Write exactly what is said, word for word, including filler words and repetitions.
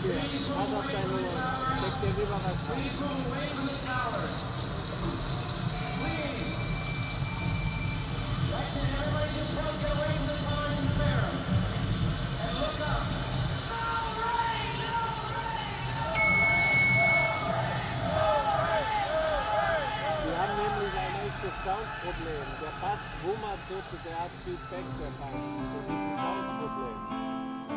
dir. Pass auf deine Uhr. Steck dir lieber was rein. Please move away from the tower. Please. That's it. Everybody just help get away from the towers and fair. And look up. No rain! No rain! No rain! No rain! Wir haben nämlich ein echtes Soundproblem. Der Bass wummert so, der hat Feedback, der Bass. Das ist ein Sound